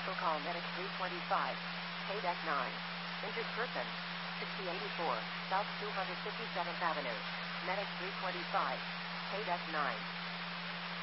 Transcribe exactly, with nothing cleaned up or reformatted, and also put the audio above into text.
Vehicle call Medic three twenty-five. K-Deck nine. Injured person. sixty eighty-four, South two hundred fifty-seventh Avenue. Medic three twenty-five. K-Deck nine.